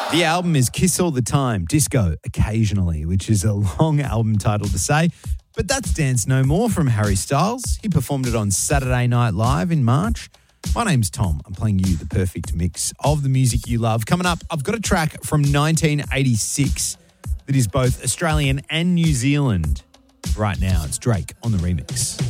The album is Kiss All the Time, Disco Occasionally, which is a long album title to say. But that's Dance No More from Harry Styles. He performed it on Saturday Night Live in March. My name's Tom. I'm playing you the perfect mix of the music you love. Coming up, I've got a track from 1986 that is both Australian and New Zealand. Right now, it's Drake on the remix.